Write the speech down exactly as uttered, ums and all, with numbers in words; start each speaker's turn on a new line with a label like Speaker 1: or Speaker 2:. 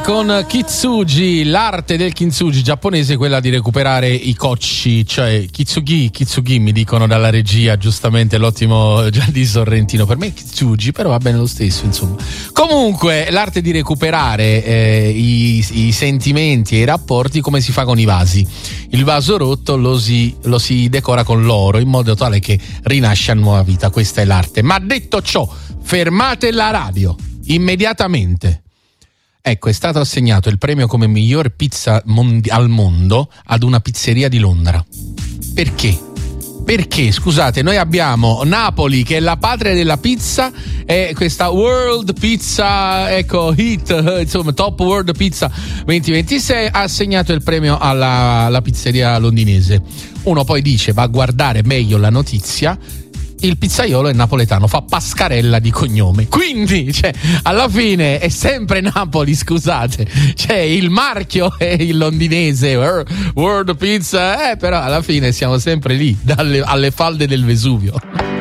Speaker 1: con Kitsugi, l'arte del kintsugi giapponese, quella di recuperare i cocci, cioè kitsugi, kitsugi mi dicono dalla regia, giustamente l'ottimo Gianni Sorrentino, per me è kitsugi, però va bene lo stesso, insomma. Comunque l'arte di recuperare eh, i, i sentimenti e i rapporti, come si fa con i vasi. Il vaso rotto lo si, lo si decora con l'oro in modo tale che rinasce a nuova vita, questa è l'arte. Ma detto ciò, fermate la radio immediatamente. Ecco, è stato assegnato il premio come miglior pizza mondi- al mondo ad una pizzeria di Londra. Perché? Perché, scusate, noi abbiamo Napoli che è la patria della pizza e questa World Pizza, ecco, hit, insomma, Top World Pizza duemilaventisei ha assegnato il premio alla, alla pizzeria londinese. Uno poi dice, va a guardare meglio la notizia, il pizzaiolo è napoletano, fa Pascarella di cognome, quindi cioè, alla fine è sempre Napoli, scusate, cioè il marchio è il londinese, World Pizza, eh, però alla fine siamo sempre lì, dalle, alle falde del Vesuvio.